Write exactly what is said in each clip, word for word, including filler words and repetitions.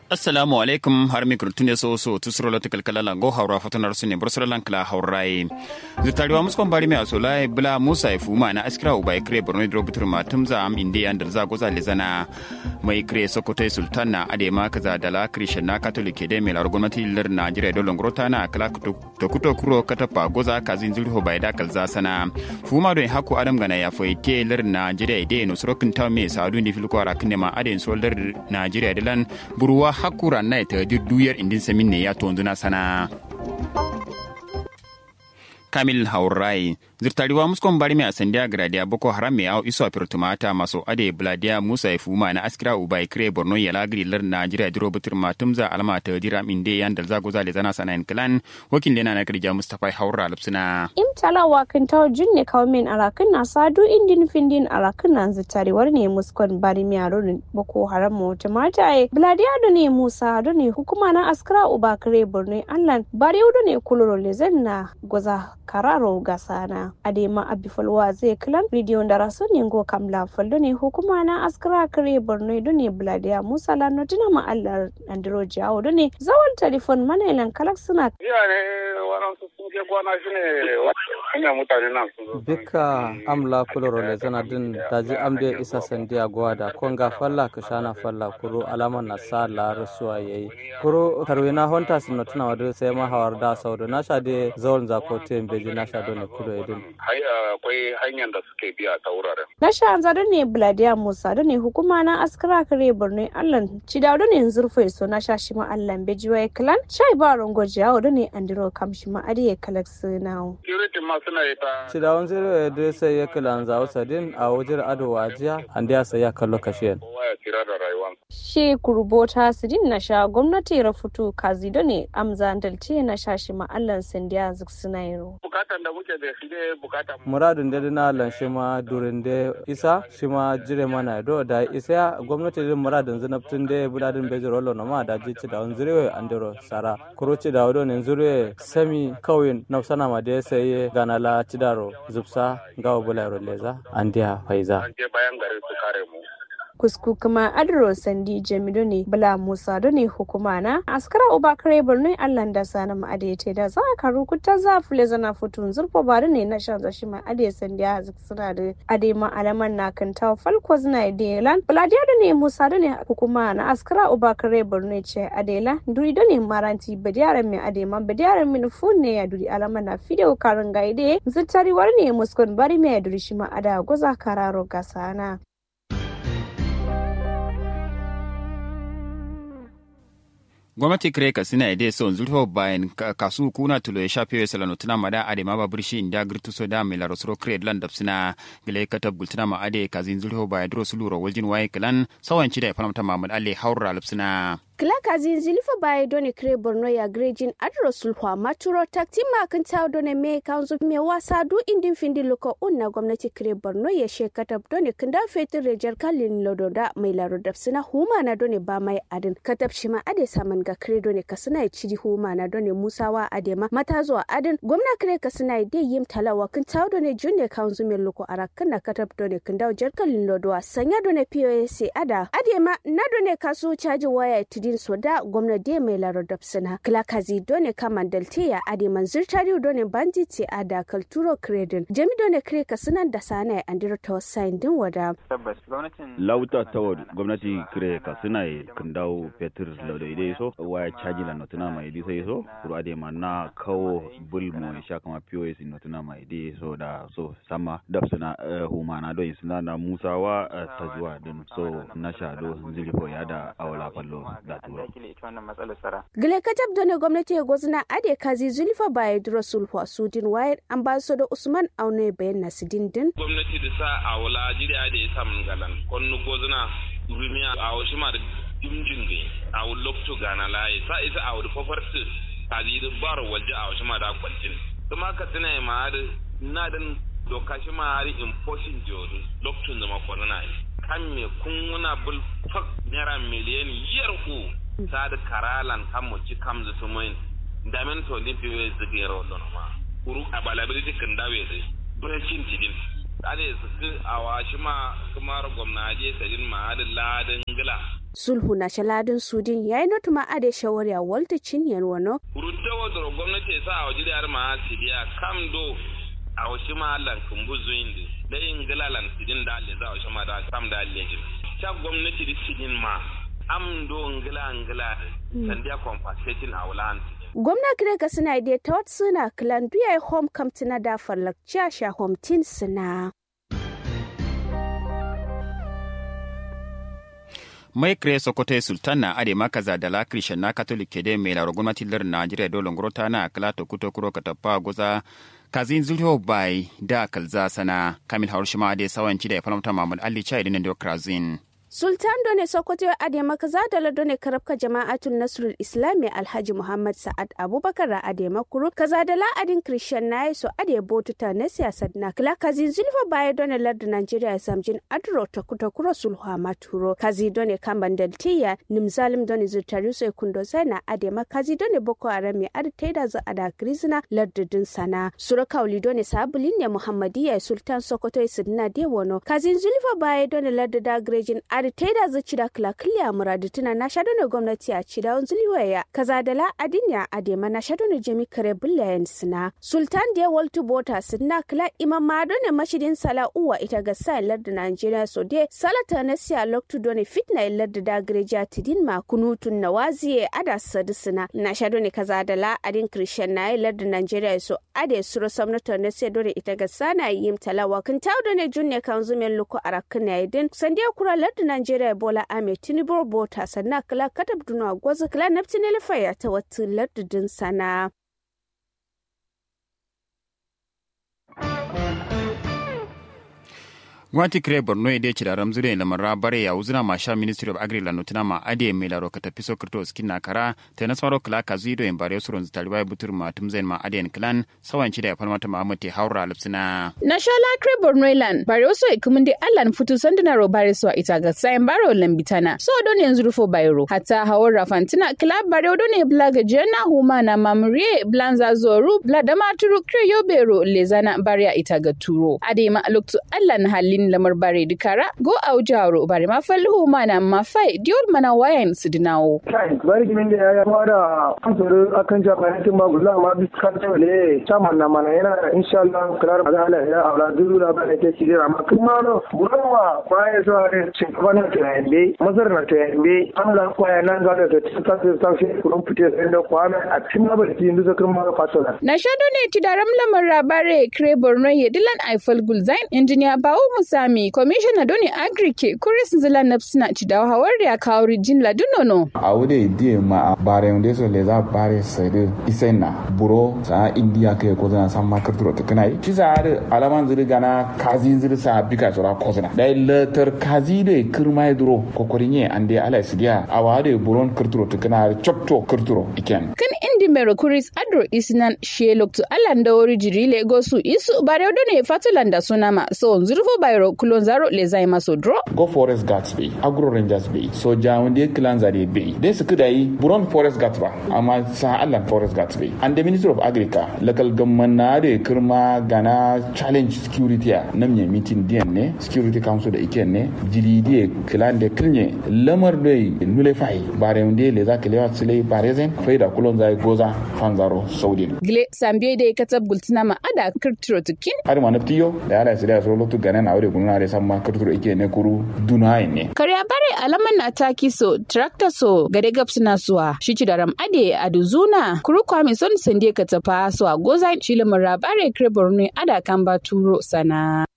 Assalamu alaikum har mikro tunde so so tusro la tikal kala lango hawra fatanar sunne bursura lankla hawrai zutariwa muskon bari me asolai bla musa ifuma na askira ubai kre borno dro butur matumza am inde andar za goza lezana mai kre sokotai sultan na adema kaza dala christian na catholic de mel argumenti lir Nigeria do longrota na kala to kuto kuro katapa goza kazin zulho bai da kalza sana fuma do haku adam gana ya foite lir Nigeria de no sorokin ta me sadu ni filko ara kinema aden solder Nigeria dilan buruwa hakura na ta duyar indin samin ne ya tonduna sana Kamil Haurai zirtariwa muskon bari mai asandiya gradia boko haram mai au iso afirtumata maso ade bladia musa ifuma na askira ubai kre borno ya lagri lar Nigeria diro butur matumza alama ta dira inde yan dal zago zale zana sana en clan wakil lena na kirja mustafa haura lupsuna imtala wakin taw junne kawmen arakin na sadu indin findin arakin nan zirtariwar ne muskon bari mai aron boko haram mo tumata ai bladia do ne musa do ne hukuma na askira ubai kre borno allan bari do ne kuloro lezenna goza kararo gasana adema abifalwa zai klan video da rasun yango kamla faldo ne hukuma na askara kare borno do ne bladia musa lano tuna ma Allah andro jawo do ne zawal telefon mana ilan kalak suna ya ne wannan su sun je gona shine wannan mutane nan bika amla kuloro le zana din daji amde isa sandiya gwada konga falla kashana falla kuro alaman na sala rasuwa yayi kuro karwena honta sun tuna wadu sai ma hawar da saudo na shade zawal zakote beji na sha don kudo edin hai akwai hanyar da suke biya ta wuraren na sha zado ne bladia musa do ne hukuma na askara kare borno Allah ci da do ne zurfe so na sha shi ma Allah bejiwa clan chai ba rongo jawo do ne andiro kamshi ma adiye kalak sunawo security ma suna ita ci da won zero edre sai ya clan zawo sadin a wajir ado wajiya ande sai ya kallo kashiyan waya tira da rayuwa she kurbota sidin na sha gwamnati rafutu kazi do ne amza dalce na sha shi ma Allah sandiya zuksunairo bukatan da muke da shi ne bukatan muradun da na lan shi ma durin da isa shi ma jire mana do da isa gwamnati din muradun zanabtun da budadin beji rolo na ma da jici da wanzure andero sara kuroci da wado ne zure sami kawin na sana ma da sai ganala cidaro zubsa gawo bularo leza andiya faiza an je bayan gari su kare mu kusku kuma adro sandi jamido ne bala musa do ne hukuma na askara ubakare borno Allah da sana ma adete da za ka rukuta za fule zana futun zurfa bari ne na shan zashi ma ade sandi ya suna da ade ma alaman na kan taw falko zina delan bladia do ne musa do ne hukuma na askara ubakare borno ce adela duri do ne maranti badiyaran me ade ma badiyaran min fun ne ya duri alaman na video karin gaide zitari war ne muskon bari me ya duri shi ma ada goza kararo gasana gwamnati kire ka sina ide son zulho bayan kasu kuna tulo ya shafe wa salano tuna mada ade ma babur shi inda girtu so da mai larosro kire land of sina gile katab gultuna ma ade kazin zulho bayan dro suluro waljin waye kalan sawanci da ya falamta mamad alle haura lupsina Klaka zinzilifa baye doni kre borno ya grejin adro sulhwa maturo taktima kan tawo doni me kanzu me wasa du indin findi loko unna gwamnati kre borno ya shekatab doni kanda fetin rejar kalin lododa mai laro dafsina huma na doni ba mai adin katab shima ade saman ga kre doni kasina ya cidi huma na doni musawa adema mata zuwa adin gwamna kre kasina de yim talawa kan tawo doni junne kanzu me loko arakan na katab doni kanda jar kalin lodowa sanya doni P O S ada adema na doni kasu caji waya din soda gwamnati mai laro dapsina klakazi done kamandalte ya ade manzurtari done banditi a da kalturo credit jami done kre kasunan da sana andiro to sign din wada tabbas gwamnatin lauta tawad gwamnati kre kasuna kan dawo petir lauda idai so waya caji la notuna mai idai sai so kuro ade manna kawo bulmo sha kama P O S notuna mai idai so da so sama dapsina humana do suna na musawa ta zuwa din so na shado zilifo ya da awala fallo da Gile katab done gwamnati ya gwazna ade kazi zulfa baye drosul wa sudin wayar ambassador Usman Aune bayan nasidin din gwamnati da sa a wala jiri ade ya samun galan konnu gwazna rumiya a wasu ma da dimjinge a wulokto gana laye sa isa a wadu fafarsu kazi da bar waje a wasu ma da kwancin kuma ka tuna ma da na dan doka shi ma hari imposing jodu lokacin da makwarna yi kan me kun wuna bul fak naira miliyan yar ku ta da karalan kan mu ci kam da su mai damen to din fiye da gero don ma kuru a balability kan dawe da breaking tidin ade su a washi ma kuma gwamnati sajin ma da ladan gila sulhu na shaladin sudin yayi notuma ade shawari a walta cinyen wano ruddawa da gwamnati sa a wajiri har ma sidiya kam do a wasu malan kumbuzu indi da ingila lan sidin da alle za a wasu ma da kam da alle jin ta gwamnati da sidin ma am do ingila ingila sandiya compensating a wulan gwamna grega suna da ta wata suna clan duya home kamtina da farlakciya sha home tin suna mai kre sokoto sultan na ade makaza da la christian na catholic kede mai la gwamnati lar Najeriya dole ngorota na kala to kuto kuro katapa goza kazin zulho bai da kalza sana kamil haushima ade sawanci da falamta Muhammad Ali Chai da Krazin Sultan Done Sokoto Ade Makaza da Ladone Karabka Jama'atul Nasrul Islami Alhaji Muhammad Sa'ad Abubakar Ade Makuru kaza da la'adin Christian na so Ade Botuta na siyasar na kila kazi zulfa baya Done Ladin Nigeria Samjin Adro ta kuta kuro sulha maturo kazi Done Kamban Daltiya Nimzalim Done Zutari so kundo sana Ade Makazi Done Boko Haram ya Ade Taida za Ada Krizna Ladin sana Sura Kauli Done Sabulin ya Muhammadiya Sultan Sokoto Sidna Dewono kazi zulfa baya Done Ladda Grejin Ade taida zaci da kilakiliya muradu tuna na shadona gwamnati a cida wanzuliwaya kaza da la adinya adema na shadona jami kare bullayen sina sultan da waltu bota sinna kila imam madone mashidin sala uwa ita ga sa larda Nigeria so de salata na siya loktu done fitna larda da greja tidin ma kunutun nawaziye ada sadisina na shadona kaza da la adin christian na larda Nigeria so ade suro samnata na siya done ita ga sana yim talawa kan tawdo ne junne kan zumen luko arakan yadin sandiya kura larda Nigeria Bola Ahmed Tinubu bota sannan kala katab duna gwaza kala naftin elfaya ta wata lardin sana. Gwamnati kire Borno ya dace da ramzure na marabare ya uzuna ma sha Ministry of Agri lanutuna ma ade mai laro ka tafi sokrto skin na kara ta nasmaro kala ka zido in bare surun talibai butur ma tumzain ma ade clan sawanci da ya falmata Muhammad te haura lipsina. Na shala kire Borno land bare so ikumunde Allah futu sanduna ro bare so ita ga sayin baro lambitana so don yanzu rufo bayro hatta haura fantina kala bare don ne blaga jena huma na mamrie blanza zoru blada maturu kire yobero lezana bare ita ga turo ade ma loktu Allah na halin lamar bare dikara go aujaro bare ma falhu mana ma fai diol mana wayan su dinawo kai bari kimin da ya fara amsuru akan jabatin magulla ma biskar tole chaman na mana yana insha Allah klar azala ya aula duru da bare ke kidira ma kuma no burawa kwaye so are cin kwana ta yande mazar na ta yande Allah kwaya nan ga da ta ta ta shi kurun fite sai da kwana a cikin bare ki inda zakar ma fasola na shado ne tidaram lamar rabare kre Borno ye dilan Eiffel Gulzain engineer bawo Sami commissioner Doni Agrike Kuris Zila Napsina Chidawa Hawari ya kauri jinla dunono. Awude idie ma bare unde so leza bare sede isena buro sa India ke ko zana samma karturo takanai. Kiza are alaman zuri gana kazi zuri sa bika sura kozna. Dai letter kazi de kirmai duro kokorinye ande ala sidia awade buron karturo takana chopto karturo iken. Kan indi mero Kuris Adro isnan shelok to alanda ori jirile gosu isu bare Doni fatulanda sunama so nzurufo bayro kulonzaro lezai maso draw go forest guards be agro rangers be so jaunde clanza de be de su kudai buron forest guards ba amma sa Allah forest guards be and the minister of agriculture local government na de kirma gana challenge security a namye meeting din ne security council da iken ne jilidi clan de kilne lamar de nule fai bare unde leza kelewa sile barezen faida kulonza goza fanzaro saudi gle sambie de katab bultina ma ada kirtiro tukin har manaptiyo da ala sile so lotu ganan aure kununa da samma karturo ike ne kuru dunai ne kariya bare alaman na taki so tractor so gade gapsina suwa shici daram ade aduzuna kuru kwami son sande ka tafa so a goza shilimin rabare kreborne ada kamba turo sana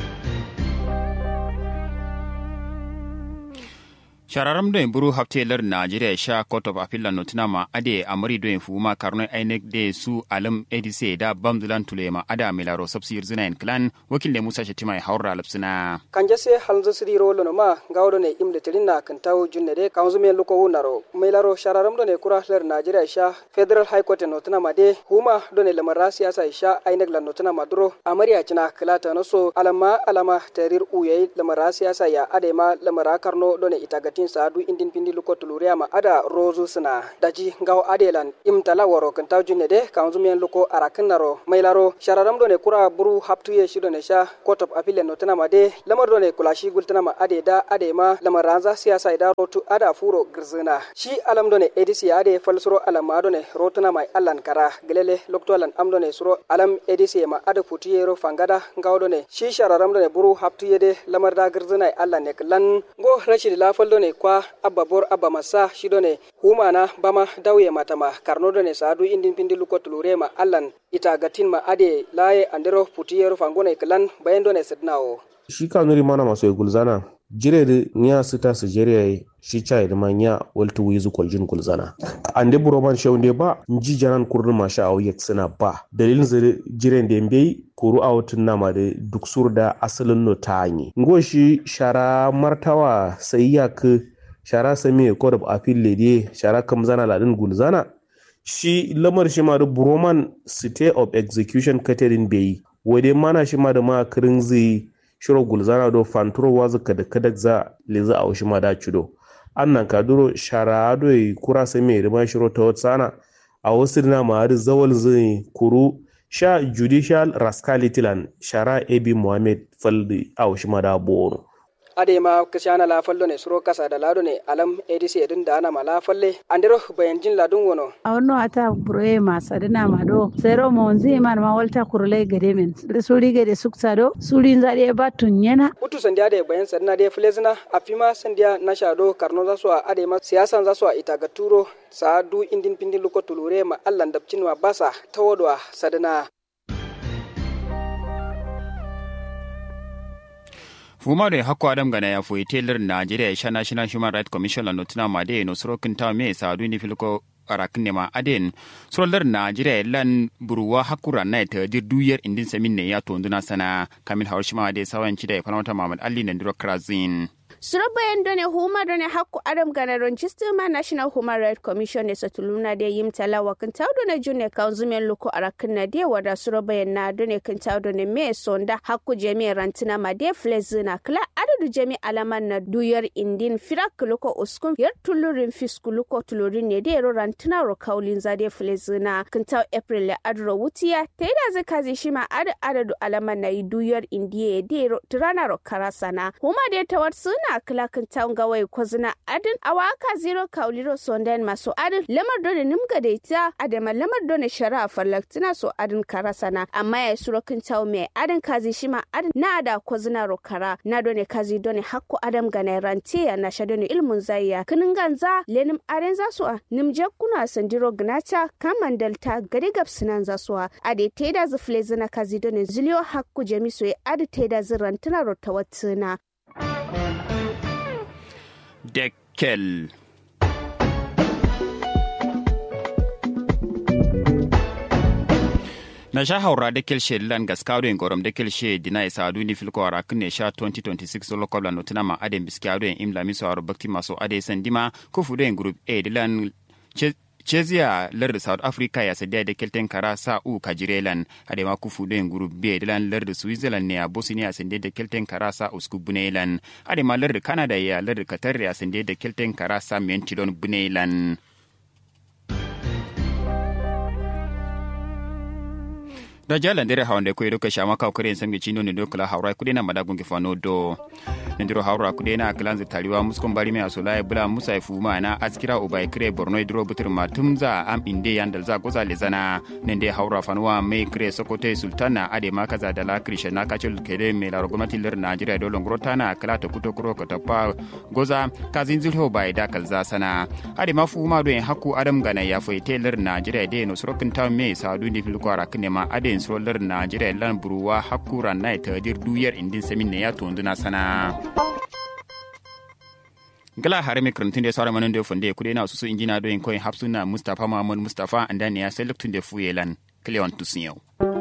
Shararam do buru haftelar Najeriya sha Court of Appeal notina ma ade amari do fuma karno I N E C de su alam edise da bamdulan tulema ada milaro subsir zina en clan wakil de Musa Shatima haura lapsina kanje se halzo sidi rolo no ma gawdo ne imle tilina kan taw junne de kanzu me luko wunaro milaro shararam do ne kurahlar Najeriya sha Federal High Court notina ma de huma do ne lamara siyasa sha I N E C la notina ma duro amari ajina klata no so alama alama tarir uye lamara siyasa ya ade ma lamara karno do ne itagati cin sadu indin pindi luko tuluria ma ada rozu suna daji ngaw adelan imtala woro kan tawjune de kanzumen luko arakin naro mailaro shararam do ne kura buru haptu ye shido ne sha court of appeal no tana ma de lamar do ne kulashi gultana ma ade da ade ma lamar ranza siyasa da rotu ada furo girzina shi alam do ne edisi ade falsuro alam ma do ne rotuna mai allan kara gelele loktolan am do ne suro alam edisi ma ada futiyero fangada ngaw do ne shi shararam do ne buru haptu ye de lamar da girzina allan ne klan go rashid lafal do ne kwa abba bor abba masa shi do ne humana bama dawye matama karno do ne sadu indin pindi luko tulure ma allan ita gatin ma ade laye andero futiyero fangona klan bayendo ne sednawo shi kanuri mana maso gulzana jire de nya sita su jere shi chai da manya waltu wizu koljin gulzana ande buroman shaunde ba nji jaran kurnu ma sha awu yaksina ba dalilin zire jire de mbei kuru awtun nama da duk surda asalin no tanyi ngo shi shara martawa sai yak shara sami ko da afil lede shara kamzana ladin gulzana shi lamar shi ma da buroman state of execution catering bai wade mana shi ma da ma kirin zai shiro gulzana do fanturo wazu kada kada za leza a shi ma da cido annan kaduro shara do kura sai mai da shiro ta watsana a wasu na ma da zawal zai kuru sha judicial rascality lan shara ebi muhammad faldi a shi ma da bono ade ma kashana la fallo ne suro kasa da lado ne alam edisi edin da ana mala falle andero bayanjin ladun wono awno ata broe ma sadina ma do zero monzi man ma walta kurle gade men suri gade suksa do suri zade batun yana utu sandiya de bayan sadina de flezina afima sandiya na shado karno za su ade ma siyasan za su ita ga turo sadu indin pindin luko tulure ma allan dabcin wa basa tawodwa sadina fuma da hakko adam gana ya foyi taylor Nigeria isha National Human Rights Commission la notina ma de no sorokin ta me sa du ni filko arakin ne ma aden sorolar Nigeria lan buruwa hakura na ta dir duyar indin samin ne ya tonduna sana Kamil Haushima de sawanci da Fanata Muhammad Ali Nandiro Krazin Surabayan done huma done hakku adam gana Rochester ma National Human Rights Commission ne satuluna de yim talawa kan tawdo na june kanzumen luko arakin na de wada surabayan na done kan tawdo ne me sonda hakku jemi rantina ma de flezina kla adadu jemi alaman na duyar indin firak luko uskun yar tulurin fisku luko tulurin ne de ro rantina ro kaulin za de flezina kan taw April le adro wutiya taida zakazi shima adu adadu alaman na duyar indiye de ro tirana ro karasana huma de tawat suna klakin town gawai kwazina adin awaka zero kauliro sondan maso adin lamar dole nimga da ita adama lamar dole shari'a falaktina so adin karasana amma ya surokin town me adin kazi shima adin na ada kwazina rokara na dole kazi dole hakku adam gana ranti ya na shadoni ilmun zayya kinin ganza lenim aren zasu a nimje kuna sandiro gnata kaman dalta gari gapsinan zasu a ade teda zuflezina kazi dole zilio hakku jamiso ya adi teda zirantina rotawatsina Dekkel. Na sha haura Dekkel she lan gaskado en gorom Dekkel she dina isa aduni filko arakin ne sha twenty twenty-six local la notina ma adem biskado en imla miso aro bakti maso ade sandima ko fudo en group A dilan Chezia lar South Africa ya sadia da kelten kara sa u kajirelan adema kufu den group B dilan lar Switzerland ne a Bosnia sande da kelten kara sa usku bunelan adema lar Canada ya lar Qatar ya sande da kelten kara sa mentilon bunelan da jalan dere hawnde ko edo ka shama ka kore samge chino ne do kala hawra kudena madagun ge fano do ndiro hawra kudena klanze taliwa muskon bari me asola bula musa fuma na askira ubay kre borno idro butur matumza am inde yandal za goza lezana nende hawra fanwa me kre sokote sultana ade makaza dala krishna kachul kede me la rogomati ler Nigeria do longrotana kala to kuto kro ko tapa goza kazin zulho bay da kalza sana ade mafuma do en hakku adam gana ya foite ler Nigeria de no sorokin ta me sadu ni fil kwara kinema ade solar Nigeria lan buruwa hakura na tadir duyar indin samin ne ya tonduna sana gala harame krantun da sara manan da funde kude na su injina do in koyin hapsuna Mustafa Muhammad Mustafa andani ya selectun da fuyelan Cleon Tusinyo